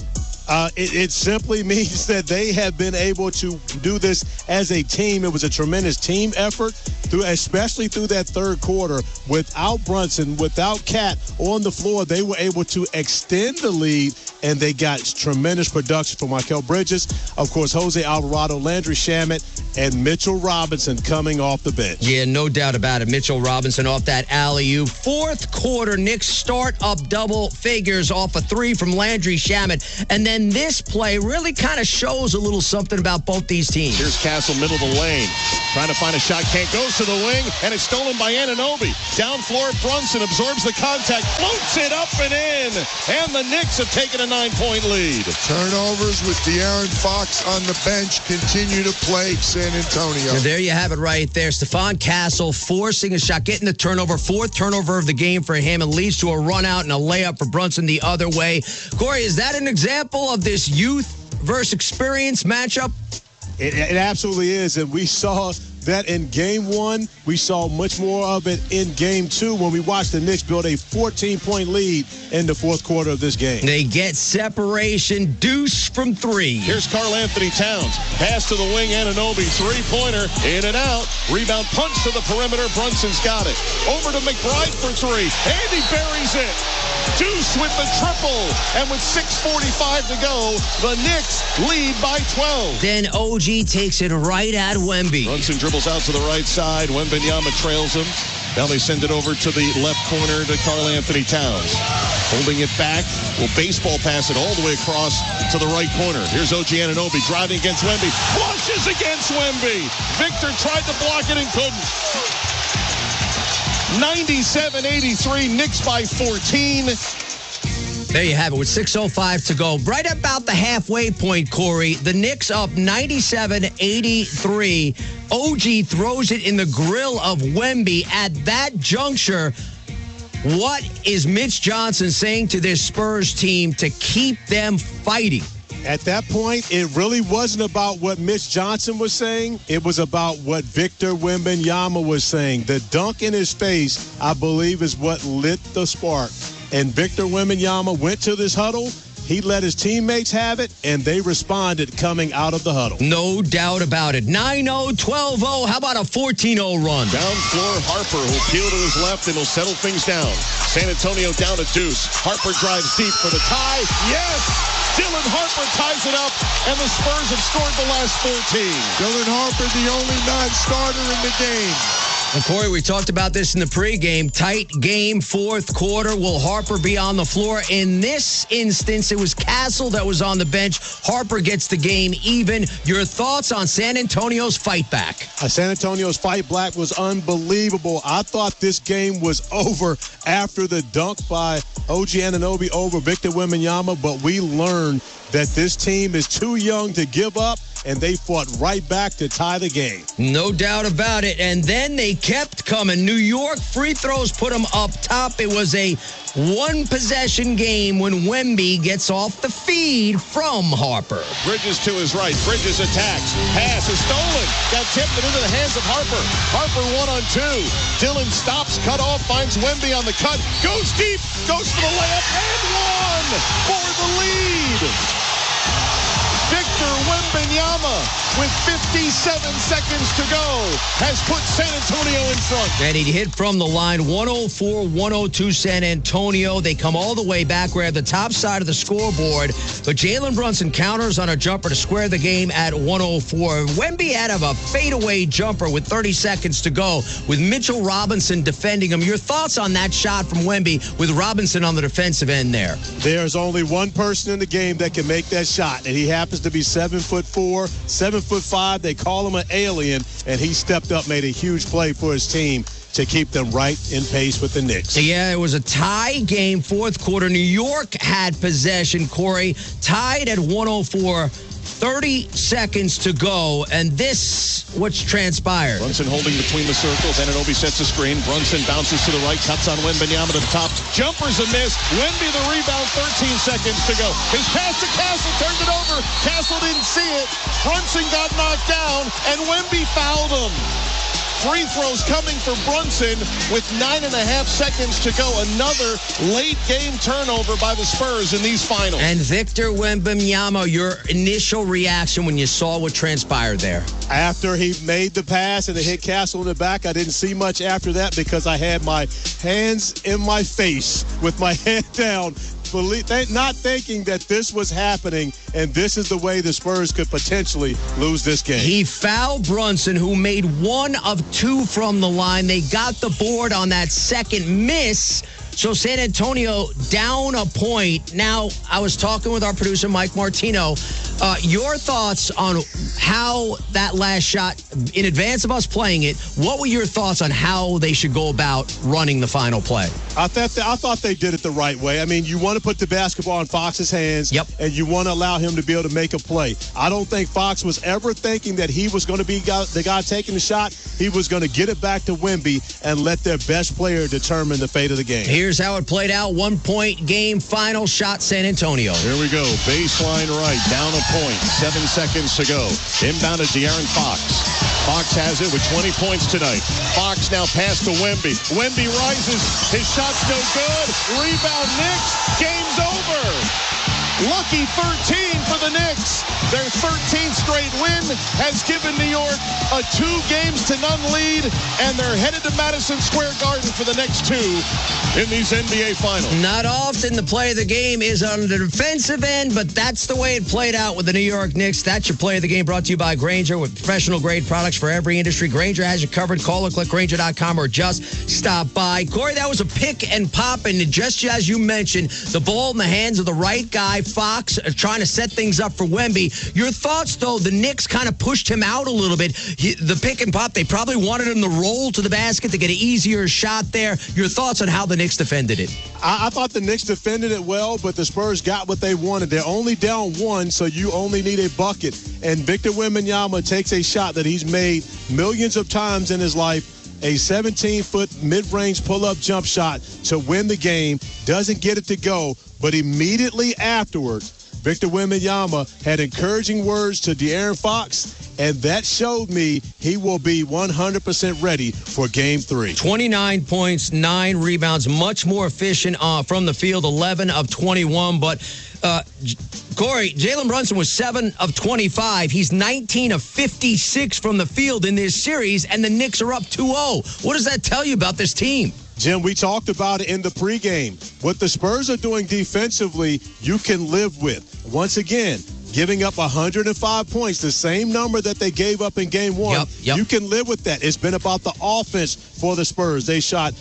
Speaker 18: It simply means that they have been able to do this as a team. It was a tremendous team effort, especially through that third quarter. Without Brunson, without Cat on the floor, they were able to extend the lead, and they got tremendous production from Mikal Bridges, of course, Jose Alvarado, Landry Shamet, and Mitchell Robinson coming off the bench.
Speaker 7: Yeah, no doubt about it. Mitchell Robinson off that alley-oop. Fourth quarter, Knicks start up double figures off a 3 from Landry Shamet, and then this play really kind of shows a little something about both these teams.
Speaker 2: Here's Castle, middle of the lane. Trying to find a shot, can't, goes to the wing, and it's stolen by Anunoby. Down floor, Brunson absorbs the contact, floats it up and in, and the Knicks have taken a 9-point lead.
Speaker 1: Turnovers with De'Aaron Fox on the bench continue to plague San Antonio.
Speaker 7: And there you have it right there. Stephon Castle forcing a shot, getting the turnover, 4th turnover of the game for him, and leads to a run out and a layup for Brunson the other way. Corey, is that an example of this youth versus experience matchup?
Speaker 18: It absolutely is, and we saw that in Game 1. We saw much more of it in Game 2 when we watched the Knicks build a 14-point lead in the fourth quarter of this game.
Speaker 7: They get separation, deuce from 3.
Speaker 2: Here's Karl-Anthony Towns. Pass to the wing, Anunoby, three-pointer, in and out. Rebound, punch to the perimeter. Brunson's got it. Over to McBride for 3, and he buries it. Deuce with the triple, and with 6:45 to go, the Knicks lead by 12.
Speaker 7: Then OG takes it right at Wemby.
Speaker 2: Brunson dribbles out to the right side. Wembanyama trails him. Now they send it over to the left corner to Karl-Anthony Towns. Holding it back, will baseball pass it all the way across to the right corner. Here's OG Anunoby driving against Wemby. Flushes against Wemby. Victor tried to block it and couldn't. 97-83, Knicks by 14.
Speaker 7: There you have it with 6:05 to go. Right about the halfway point, Corey. The Knicks up 97-83. OG throws it in the grill of Wemby. At that juncture, what is Mitch Johnson saying to this Spurs team to keep them fighting?
Speaker 18: At that point, it really wasn't about what Mitch Johnson was saying. It was about what Victor Wembanyama was saying. The dunk in his face, I believe, is what lit the spark. And Victor Wembanyama went to this huddle. He let his teammates have it, and they responded coming out of the huddle.
Speaker 7: No doubt about it. 9-0, 12-0. How about a 14-0 run?
Speaker 2: Down floor, Harper will peel to his left and will settle things down. San Antonio down a deuce. Harper drives deep for the tie. Yes! Dylan Harper ties it up, and the Spurs have scored the last 13.
Speaker 1: Dylan Harper, the only non-starter in the game.
Speaker 7: And Corey, we talked about this in the pregame. Tight game, fourth quarter. Will Harper be on the floor? In this instance, it was Castle that was on the bench. Harper gets the game even. Your thoughts on San Antonio's fight back?
Speaker 18: San Antonio's fight back was unbelievable. I thought this game was over after the dunk by OG Anunoby over Victor Wembanyama, but we learned that this team is too young to give up, and they fought right back to tie the game.
Speaker 7: No doubt about it. And then they kept coming. New York free throws put them up top. It was a one-possession game when Wemby gets off the feed from Harper.
Speaker 2: Bridges to his right. Bridges attacks. Pass is stolen. Got tipped and into the hands of Harper. Harper 1-on-2. Dylan stops, cut off, finds Wemby on the cut. Goes deep. Goes for the layup and one for the lead. Victor Wembanyama, with 57 seconds to go, has put San Antonio in front.
Speaker 7: And he hit from the line, 104-102 San Antonio. They come all the way back. We're at the top side of the scoreboard. But Jalen Brunson counters on a jumper to square the game at 104. Wemby had a fadeaway jumper with 30 seconds to go with Mitchell Robinson defending him. Your thoughts on that shot from Wemby with Robinson on the defensive end there?
Speaker 18: There's only one person in the game that can make that shot, and he happens to be 7'4", 7'5". They call him an alien, and he stepped up, made a huge play for his team to keep them right in pace with the Knicks.
Speaker 7: Yeah, it was a tie game, fourth quarter. New York had possession, Corey, tied at 104. 30 seconds to go, and this what's transpired.
Speaker 2: Brunson holding between the circles. Anunoby sets a screen. Brunson bounces to the right, cuts on Wembanyama to the top. Jumper's a miss. Wemby the rebound, 13 seconds to go. His pass to Castle, turned it over. Castle didn't see it. Brunson got knocked down, and Wemby fouled him. Free throws coming for Brunson with 9.5 seconds to go. Another late game turnover by the Spurs in these finals.
Speaker 7: And Victor Wembanyama, your initial reaction when you saw what transpired there?
Speaker 18: After he made the pass and it hit Castle in the back, I didn't see much after that because I had my hands in my face with my head down, not thinking that this was happening, and this is the way the Spurs could potentially lose this game.
Speaker 7: He fouled Brunson, who made 1 of 2 from the line. They got the board on that second miss. So San Antonio down a point. Now, I was talking with our producer, Mike Martino. Your thoughts on how that last shot, in advance of us playing it, what were your thoughts on how they should go about running the final play?
Speaker 18: I thought they did it the right way. I mean, you want to put the basketball in Fox's hands, and you want to allow him to be able to make a play. I don't think Fox was ever thinking that he was going to be the guy taking the shot. He was going to get it back to Wemby and let their best player determine the fate of the game.
Speaker 7: Here's how it played out. 1-point game, final shot, San Antonio.
Speaker 2: Here we go. Baseline right, down a point. 7 seconds to go. Inbound to De'Aaron Fox. Fox has it with 20 points tonight. Fox now pass to Wemby. Wemby rises. His shot's no good. Rebound Knicks. Game's over. Lucky 13 for the Knicks. Their 13th straight win has given New York a 2-0 lead, and they're headed to Madison Square Garden for the next 2 in these NBA Finals.
Speaker 7: Not often the play of the game is on the defensive end, but that's the way it played out with the New York Knicks. That's your play of the game, brought to you by Grainger, with professional-grade products for every industry. Grainger has you covered. Call or click Grainger.com or just stop by. Corey, that was a pick and pop, and just as you mentioned, the ball in the hands of the right guy, Fox, trying to set things up for Wemby. Your thoughts, though, the Knicks kind of pushed him out a little bit. The pick and pop, they probably wanted him to roll to the basket to get an easier shot there. Your thoughts on how the Knicks defended it?
Speaker 18: I thought the Knicks defended it well, but the Spurs got what they wanted. They're only down 1, so you only need a bucket. And Victor Wembanyama takes a shot that he's made millions of times in his life, a 17-foot mid-range pull-up jump shot to win the game. Doesn't get it to go, but immediately afterwards, Victor Wembanyama had encouraging words to De'Aaron Fox, and that showed me he will be 100% ready for Game 3.
Speaker 7: 29 points, 9 rebounds, much more efficient from the field, 11 of 21. But, Corey, Jalen Brunson was 7 of 25. He's 19 of 56 from the field in this series, and the Knicks are up 2-0. What does that tell you about this team?
Speaker 18: Jim, we talked about it in the pregame. What the Spurs are doing defensively, you can live with. Once again, giving up 105 points, the same number that they gave up in Game 1. You can live with that. It's been about the offense for the Spurs. They shot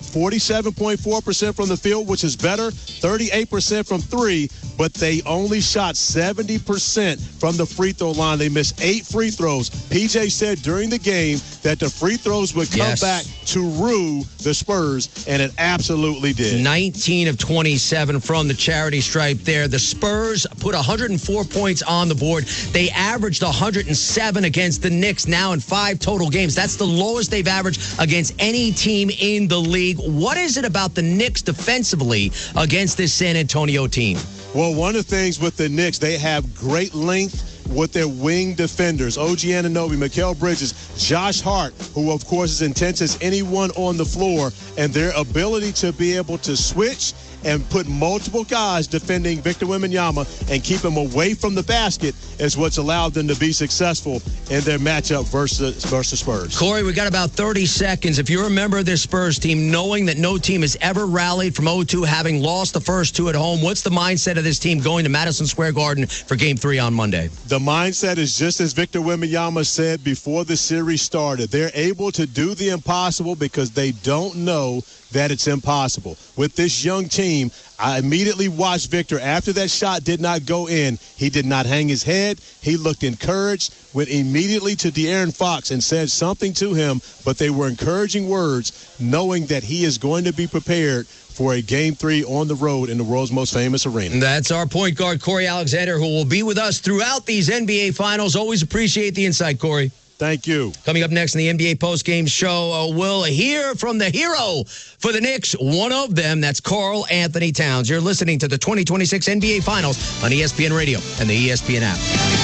Speaker 18: 47.4% from the field, which is better, 38% from 3, but they only shot 70% from the free throw line. They missed 8 free throws. PJ said during the game that the free throws would come back to rue the Spurs, and it absolutely did.
Speaker 7: 19 of 27 from the charity stripe there. The Spurs put 104 points on the board. They averaged 107 against the Knicks now in 5 total games. That's the lowest they've averaged against any team in the league. What is it about the Knicks defensively against this San Antonio team?
Speaker 18: Well, one of the things with the Knicks, they have great length with their wing defenders. OG Anunoby, Mikal Bridges, Josh Hart, who, of course, is intense as anyone on the floor, and their ability to be able to switch and put multiple guys defending Victor Wembanyama and keep him away from the basket is what's allowed them to be successful in their matchup versus Spurs.
Speaker 7: Corey, we got about 30 seconds. If you're a member of this Spurs team, knowing that no team has ever rallied from 0-2, having lost the first 2 at home, what's the mindset of this team going to Madison Square Garden for Game 3 on Monday?
Speaker 18: The mindset is just as Victor Wembanyama said before the series started. They're able to do the impossible because they don't know that it's impossible. With this young team, I immediately watched Victor. After that shot did not go in, he did not hang his head. He looked encouraged, went immediately to De'Aaron Fox and said something to him, but they were encouraging words, knowing that he is going to be prepared for a Game 3 on the road in the world's most famous arena.
Speaker 7: That's our point guard, Corey Alexander, who will be with us throughout these NBA Finals. Always appreciate the insight, Corey.
Speaker 18: Thank you.
Speaker 7: Coming up next in the NBA postgame show, we'll hear from the hero for the Knicks, one of them. That's Karl Anthony Towns. You're listening to the 2026 NBA Finals on ESPN Radio and the ESPN app.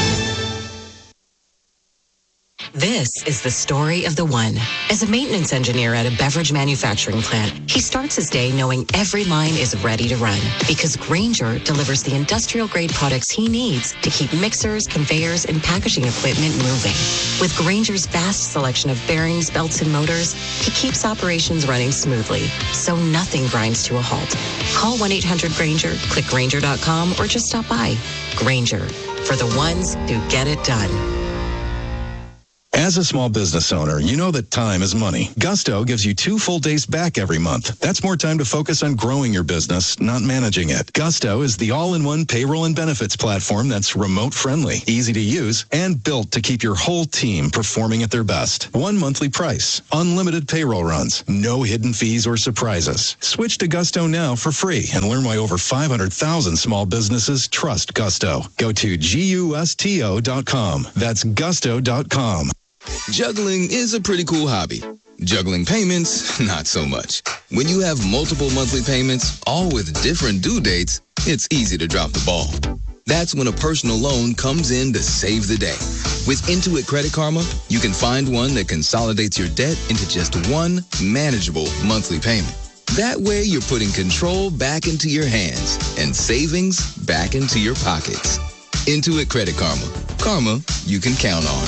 Speaker 19: This is the story of the one. As a maintenance engineer at a beverage manufacturing plant, he starts his day knowing every line is ready to run because Grainger delivers the industrial-grade products he needs to keep mixers, conveyors, and packaging equipment moving. With Grainger's vast selection of bearings, belts, and motors, he keeps operations running smoothly, so nothing grinds to a halt. Call 1-800-GRAINGER, click Grainger.com, or just stop by. Grainger, for the ones who get it done.
Speaker 20: As a small business owner, you know that time is money. Gusto gives you 2 full days back every month. That's more time to focus on growing your business, not managing it. Gusto is the all-in-one payroll and benefits platform that's remote-friendly, easy to use, and built to keep your whole team performing at their best. 1 monthly price, unlimited payroll runs, no hidden fees or surprises. Switch to Gusto now for free and learn why over 500,000 small businesses trust Gusto. Go to gusto.com. That's gusto.com.
Speaker 21: Juggling is a pretty cool hobby. Juggling payments, not so much. When you have multiple monthly payments, all with different due dates, it's easy to drop the ball. That's when a personal loan comes in to save the day. With Intuit Credit Karma, you can find one that consolidates your debt into just one manageable monthly payment. That way, you're putting control back into your hands and savings back into your pockets. Intuit Credit Karma. Karma you can count on.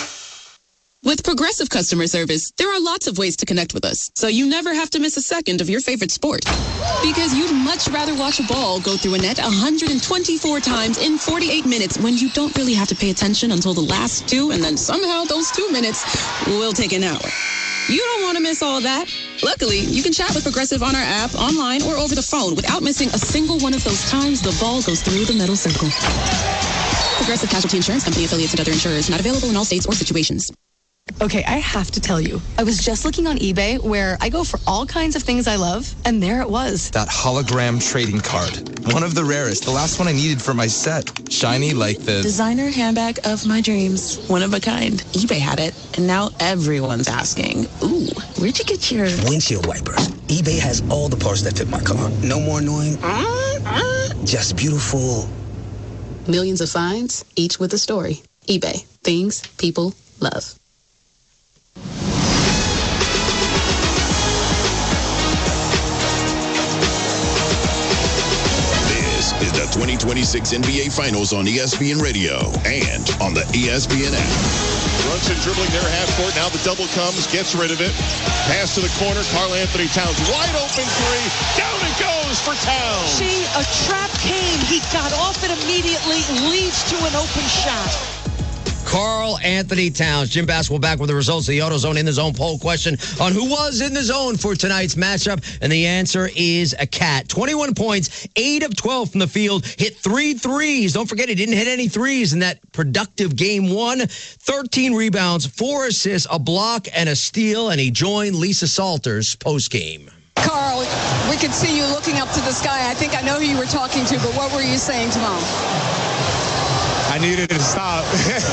Speaker 11: With Progressive Customer Service, there are lots of ways to connect with us, so you never have to miss a second of your favorite sport. Because you'd much rather watch a ball go through a net 124 times in 48 minutes when you don't really have to pay attention until the last 2, and then somehow those 2 minutes will take an hour. You don't want to miss all that. Luckily, you can chat with Progressive on our app, online, or over the phone without missing a single one of those times the ball goes through the metal circle. Progressive Casualty Insurance Company, affiliates, and other insurers. Not available in all states or situations.
Speaker 22: Okay, I have to tell you, I was just looking on eBay where I go for all kinds of things I love, and there it was.
Speaker 23: That hologram trading card. One of the rarest. The last one I needed for my set. Shiny like the
Speaker 22: designer handbag of my dreams. One of a kind. eBay had it, and now everyone's asking, ooh, where'd you get your
Speaker 24: windshield wipers? eBay has all the parts that fit my car. No more annoying, just beautiful.
Speaker 11: Millions of finds, each with a story. eBay. Things people love.
Speaker 17: This is the 2026 NBA Finals on ESPN Radio and on the ESPN app.
Speaker 2: Brunson dribbling their half court. Now the double comes, gets rid of it. Pass to the corner. Karl Anthony Towns, wide open three. Down it goes for Towns.
Speaker 3: See, a trap came. He got off it immediately, leads to an open shot.
Speaker 7: Karl Anthony Towns. Jim Basketball back with the results of the AutoZone In the Zone poll question on who was in the zone for tonight's matchup. And the answer is a cat. 21 points, 8 of 12 from the field, hit 3 threes. Don't forget, he didn't hit any threes in that productive game 1. 13 rebounds, 4 assists, a block, and a steal. And he joined Lisa Salters postgame.
Speaker 25: Karl, we could see you looking up to the sky. I think I know who you were talking to, but what were you saying to Mom?
Speaker 4: I needed to stop.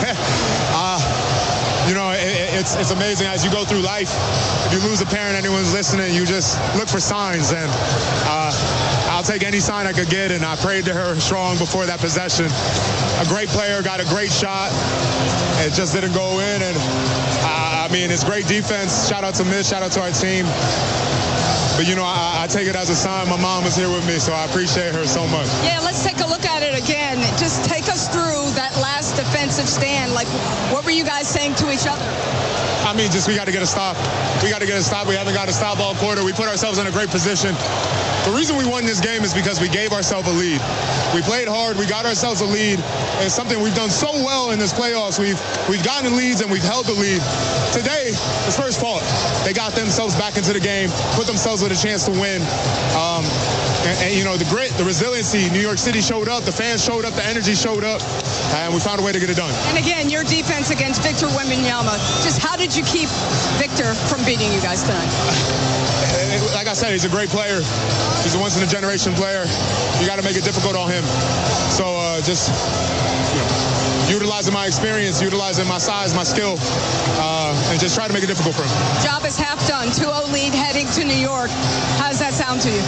Speaker 4: It's amazing as you go through life. If you lose a parent, anyone's listening, you just look for signs. And I'll take any sign I could get. And I prayed to her strong before that possession. A great player, got a great shot. It just didn't go in. And it's great defense. Shout out to Mitch. Shout out to our team. But, I take it as a sign. My mom was here with me, so I appreciate her so much.
Speaker 25: Yeah, let's take a look at it again. Just take us through that last defensive stand. Like, what were you guys saying to each other?
Speaker 4: We got to get a stop. We got to get a stop. We haven't got a stop all quarter. We put ourselves in a great position. The reason we won this game is because we gave ourselves a lead. We played hard. We got ourselves a lead. It's something we've done so well in this playoffs. We've gotten leads and we've held the lead. Today, the Spurs fought. They got themselves back into the game, put themselves with a chance to win. And, you know, the grit, the resiliency, New York City showed up, the fans showed up, the energy showed up, and we found a way to get it done.
Speaker 25: And again, your defense against Victor Wembanyama, just how did you keep Victor from beating you guys tonight?
Speaker 4: Like I said, he's a great player. He's a once-in-a-generation player. You got to make it difficult on him. So just utilizing my experience, utilizing my size, my skill, and just try to make it difficult for him.
Speaker 25: Job is half done. 2-0 lead heading to New York. How does that sound to you?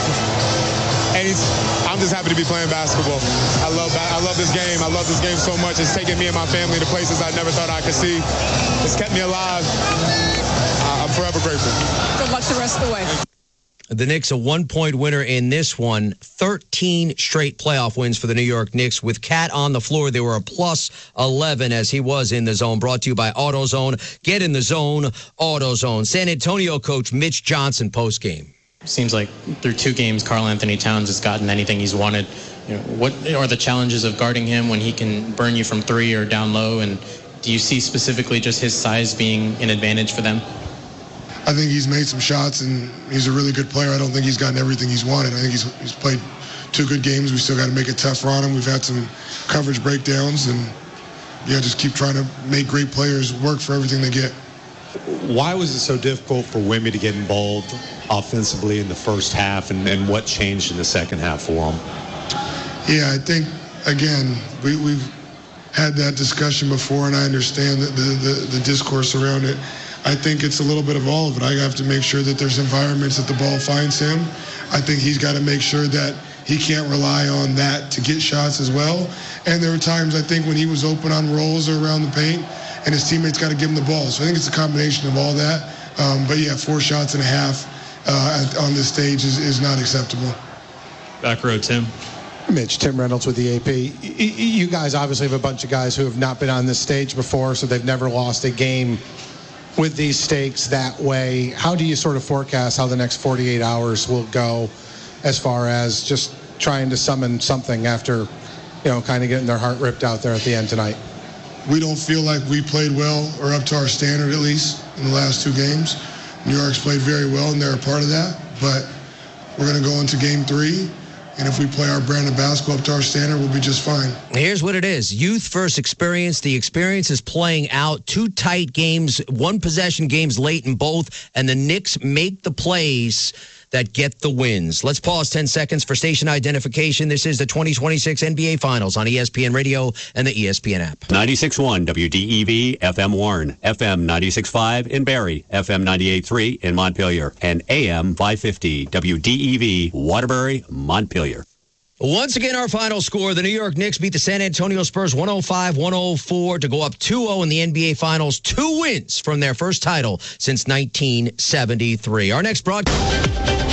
Speaker 4: I'm just happy to be playing basketball. I love this game. I love this game so much. It's taken me and my family to places I never thought I could see. It's kept me alive. I'm forever grateful.
Speaker 25: Good luck the rest of the way.
Speaker 7: The Knicks a 1-point winner in this one. 13 straight playoff wins for the New York Knicks. With Cat on the floor, they were a plus 11 as he was in the zone. Brought to you by AutoZone. Get in the zone, AutoZone. San Antonio coach Mitch Johnson postgame.
Speaker 5: Seems like through 2 games, Karl Anthony Towns has gotten anything he's wanted. You know, what are the challenges of guarding him when he can burn you from 3 or down low? And do you see specifically just his size being an advantage for them?
Speaker 1: I think he's made some shots, and he's a really good player. I don't think he's gotten everything he's wanted. I think he's played 2 good games. We still got to make it tougher on him. We've had some coverage breakdowns, and just keep trying to make great players work for everything they get.
Speaker 6: Why was it so difficult for Wemby to get involved offensively in the first half, and what changed in the second half for him?
Speaker 1: Yeah, I think, again, we've had that discussion before, and I understand the discourse around it. I think it's a little bit of all of it. I have to make sure that there's environments that the ball finds him. I think he's got to make sure that he can't rely on that to get shots as well. And there were times, I think, when he was open on rolls or around the paint, and his teammates got to give him the ball. So I think it's a combination of all that. But, 4 shots and a half on this stage is not acceptable.
Speaker 5: Back row, Tim.
Speaker 8: Mitch, Tim Reynolds with the AP. You guys obviously have a bunch of guys who have not been on this stage before, so they've never lost a game with these stakes that way. How do you sort of forecast how the next 48 hours will go as far as just trying to summon something after, kind of getting their heart ripped out there at the end tonight?
Speaker 1: We don't feel like we played well, or up to our standard at least, in the last 2 games. New York's played very well, and they're a part of that. But we're going to go into game 3. And if we play our brand of basketball up to our standard, we'll be just fine.
Speaker 7: Here's what it is. Youth versus experience. The experience is playing out. 2 tight games, 1-possession games late in both, and the Knicks make the plays that get the wins. Let's pause 10 seconds for station identification. This is the 2026 NBA Finals on ESPN Radio and the ESPN app.
Speaker 9: 96.1 WDEV, FM Warren, FM 96.5 in Barrie, FM 98.3 in Montpelier, and AM 550 WDEV, Waterbury, Montpelier.
Speaker 7: Once again, our final score, the New York Knicks beat the San Antonio Spurs 105-104 to go up 2-0 in the NBA Finals. 2 wins from their first title since 1973. Our next broadcast.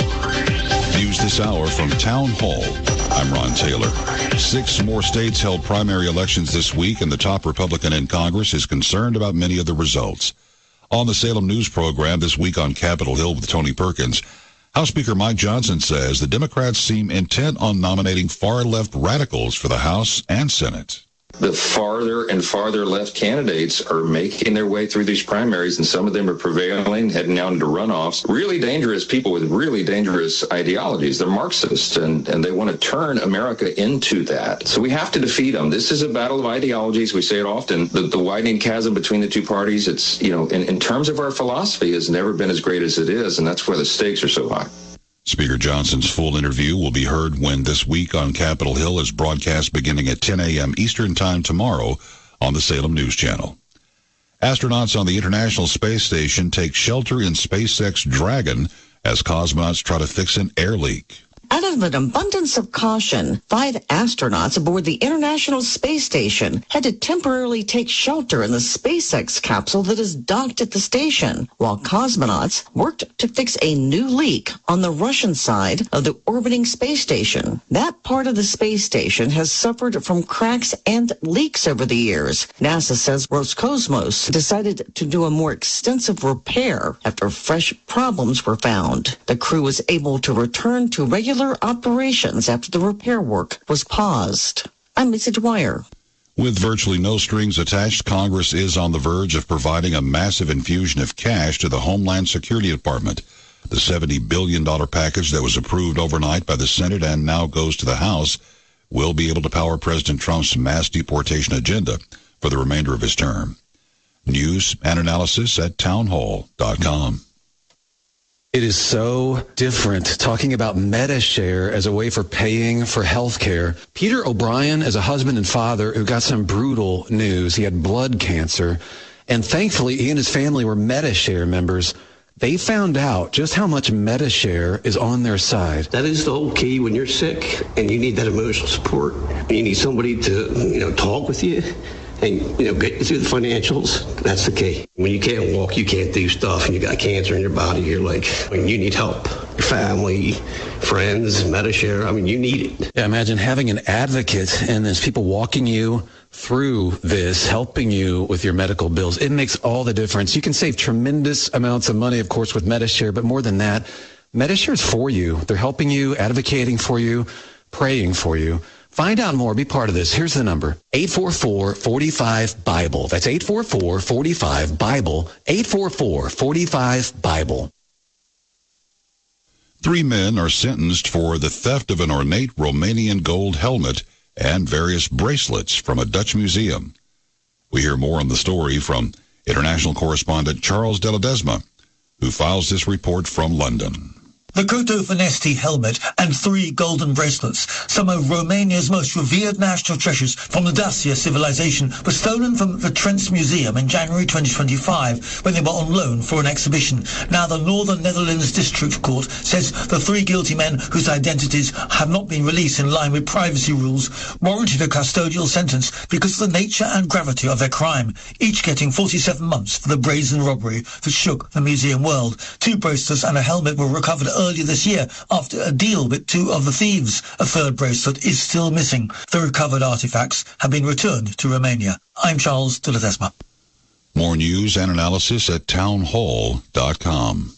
Speaker 10: News this hour from Town Hall. I'm Ron Taylor. 6 more states held primary elections this week, and the top Republican in Congress is concerned about many of the results. On the Salem News program this week on Capitol Hill with Tony Perkins, House Speaker Mike Johnson says the Democrats seem intent on nominating far-left radicals for the House and Senate.
Speaker 26: The farther and farther left candidates are making their way through these primaries, and some of them are prevailing, heading out into runoffs. Really dangerous people with really dangerous ideologies. They're Marxists, and they want to turn America into that. So we have to defeat them. This is a battle of ideologies. We say it often. The widening chasm between the 2 parties, it's, in terms of our philosophy, has never been as great as it is, and that's why the stakes are so high.
Speaker 10: Speaker Johnson's full interview will be heard when This Week on Capitol Hill is broadcast beginning at 10 a.m. Eastern Time tomorrow on the Salem News Channel. Astronauts on the International Space Station take shelter in SpaceX Dragon as cosmonauts try to fix an air leak.
Speaker 27: Out of an abundance of caution, 5 astronauts aboard the International Space Station had to temporarily take shelter in the SpaceX capsule that is docked at the station, while cosmonauts worked to fix a new leak on the Russian side of the orbiting space station. That part of the space station has suffered from cracks and leaks over the years. NASA says Roscosmos decided to do a more extensive repair after fresh problems were found. The crew was able to return to regular operations after the repair work was paused. I'm Missy Dwyer.
Speaker 10: With virtually no strings attached, Congress is on the verge of providing a massive infusion of cash to the Homeland Security Department. The $70 billion package that was approved overnight by the Senate and now goes to the House will be able to power President Trump's mass deportation agenda for the remainder of his term. News and analysis at townhall.com.
Speaker 12: It is so different talking about MediShare as a way for paying for health care. Peter O'Brien is a husband and father who got some brutal news. He had blood cancer, and thankfully he and his family were MediShare members. They found out just how much MediShare is on their side.
Speaker 13: That is the whole key when you're sick and you need that emotional support. And you need somebody to, talk with you and, get you through the financials. That's the key. When you can't walk, you can't do stuff, and you got cancer in your body, you're like, you need help. Your family, friends, MediShare, you need it.
Speaker 12: Yeah, imagine having an advocate and there's people walking you through this, helping you with your medical bills. It makes all the difference. You can save tremendous amounts of money, of course, with MediShare, but more than that, MediShare is for you. They're helping you, advocating for you, praying for you. Find out more. Be part of this. Here's the number. 844-45-BIBLE. That's 844-45-BIBLE. 844-45-BIBLE.
Speaker 10: 3 men are sentenced for the theft of an ornate Romanian gold helmet and various bracelets from a Dutch museum. We hear more on the story from international correspondent Charles de Ledesma, who files this report from London.
Speaker 14: The Couto Finesti helmet and 3 golden bracelets, some of Romania's most revered national treasures from the Dacia civilization, were stolen from the Trents Museum in January 2025 when they were on loan for an exhibition. Now the Northern Netherlands District Court says the 3 guilty men whose identities have not been released in line with privacy rules warranted a custodial sentence because of the nature and gravity of their crime, each getting 47 months for the brazen robbery that shook the museum world. 2 bracelets and a helmet were recovered earlier this year after a deal with 2 of the thieves. A 3rd bracelet is still missing. The recovered artifacts have been returned to Romania. I'm Charles de Ledesma.
Speaker 10: More news and analysis at townhall.com.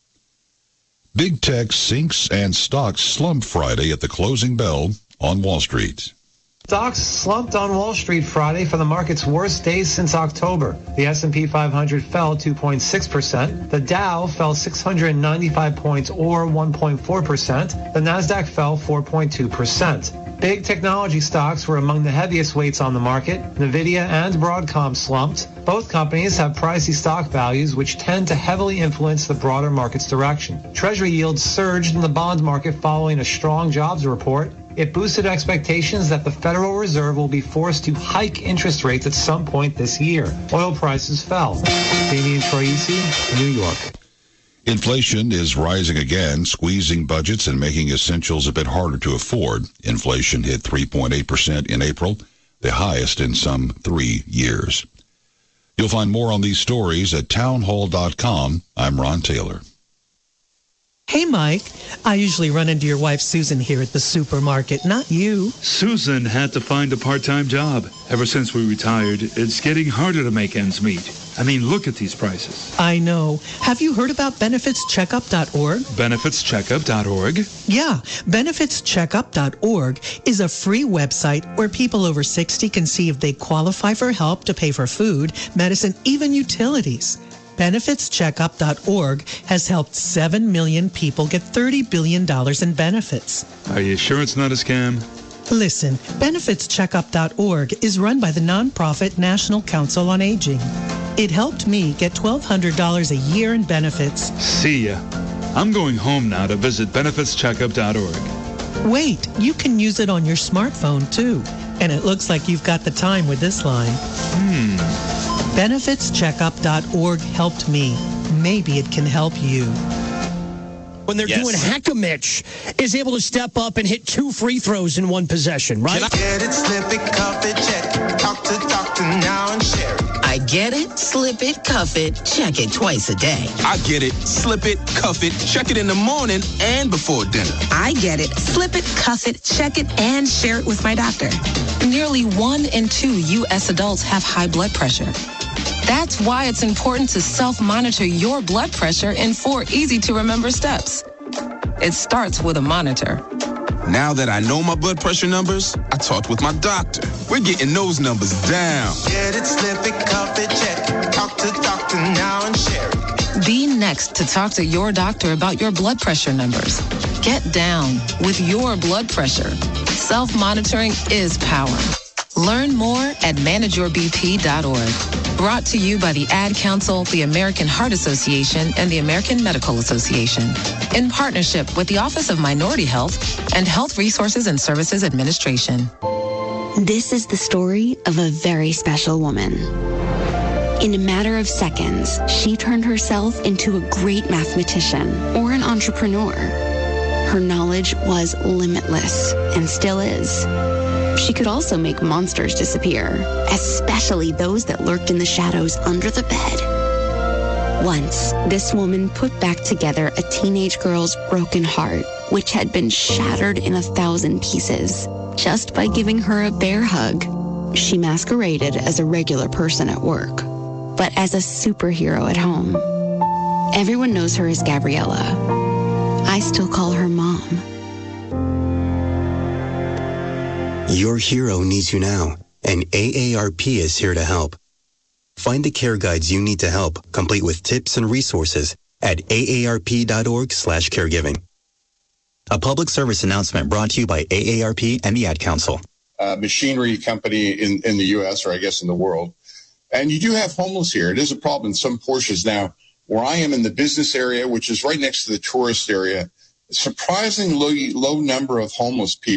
Speaker 10: Big tech sinks and stocks slumped Friday at the closing bell on Wall Street.
Speaker 15: Stocks slumped on Wall Street Friday for the market's worst days since October. The S&P 500 fell 2.6%. The Dow fell 695 points or 1.4%. The Nasdaq fell 4.2%. Big technology stocks were among the heaviest weights on the market. Nvidia and Broadcom slumped. Both companies have pricey stock values which tend to heavily influence the broader market's direction. Treasury yields surged in the bond market following a strong jobs report. It boosted expectations that the Federal Reserve will be forced to hike interest rates at some point this year. Oil prices fell. Damian Troisi, New York.
Speaker 10: Inflation is rising again, squeezing budgets and making essentials a bit harder to afford. Inflation hit 3.8% in April, the highest in some 3 years. You'll find more on these stories at townhall.com. I'm Ron Taylor.
Speaker 16: Hey, Mike. I usually run into your wife, Susan, here at the supermarket, not you.
Speaker 18: Susan had to find a part-time job. Ever since we retired, it's getting harder to make ends meet. I mean, look at these prices.
Speaker 16: I know. Have you heard about benefitscheckup.org?
Speaker 18: Benefitscheckup.org?
Speaker 16: Yeah. Benefitscheckup.org is a free website where people over 60 can see if they qualify for help to pay for food, medicine, even utilities. Benefitscheckup.org has helped 7 million people get $30 billion in benefits.
Speaker 18: Are you sure it's not a scam?
Speaker 16: Listen, benefitscheckup.org is run by the nonprofit National Council on Aging. It helped me get $1,200 a year in benefits.
Speaker 18: See ya. I'm going home now to visit benefitscheckup.org.
Speaker 16: Wait, you can use it on your smartphone too. And it looks like you've got the time with this line. Benefitscheckup.org helped me. Maybe it can help you.
Speaker 19: When they're doing Hack-a-Mitch, is able to step up and hit 2 free throws in one possession, right?
Speaker 28: Get it, slip it, cuff it, check it. Talk to doctor now and share it.
Speaker 29: I get it, slip it, cuff it, check it twice a day.
Speaker 30: I get it, slip it, cuff it, check it in the morning and before dinner.
Speaker 31: I get it, slip it, cuff it, check it, and share it with my doctor. Nearly 1 in 2 U.S. adults have high blood pressure. That's why it's important to self-monitor your blood pressure in 4 easy-to-remember steps. It starts with a monitor.
Speaker 30: Now that I know my blood pressure numbers, I talked with my doctor. We're getting those numbers down.
Speaker 28: Get it, slip it, cuff it, check it. Talk to doctor now and share it.
Speaker 31: Be next to talk to your doctor about your blood pressure numbers. Get down with your blood pressure. Self-monitoring is power. Learn more at manageyourbp.org. Brought to you by the Ad Council, the American Heart Association, and the American Medical Association. In partnership with the Office of Minority Health and Health Resources and Services Administration.
Speaker 2: This is the story of a very special woman. In a matter of seconds, she turned herself into a great mathematician or an entrepreneur. Her knowledge was limitless and still is. She could also make monsters disappear, especially those that lurked in the shadows under the bed. Once, this woman put back together a teenage girl's broken heart, which had been shattered in 1,000 pieces, just by giving her a bear hug. She masqueraded as a regular person at work, but as a superhero at home. Everyone knows her as Gabriella. I still call her Mom.
Speaker 3: Your hero needs you now, and AARP is here to help. Find the care guides you need to help, complete with tips and resources at aarp.org/caregiving. A public service announcement brought to you by AARP and the Ad Council.
Speaker 4: Machinery company in the U.S., or I guess in the world. And you do have homeless here. It is a problem in some portions. Now, where I am in the business area, which is right next to the tourist area, surprisingly low number of homeless people.